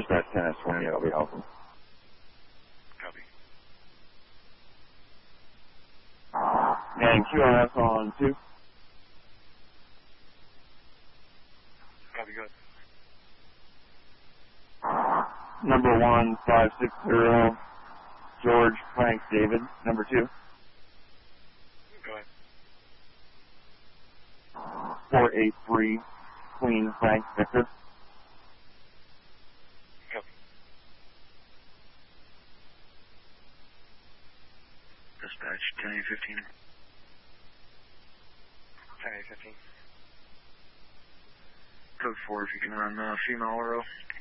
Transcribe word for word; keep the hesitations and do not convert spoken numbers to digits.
dispatch ten S twenty, that'll be helpful. Copy. And Q R S on two. Copy, good. Number one five six zero, George Frank David, number two. Go ahead. four eight three, Queen Frank Victor. Copy. Dispatch ten A fifteen. ten A fifteen. Code four if you can run uh, female Oro.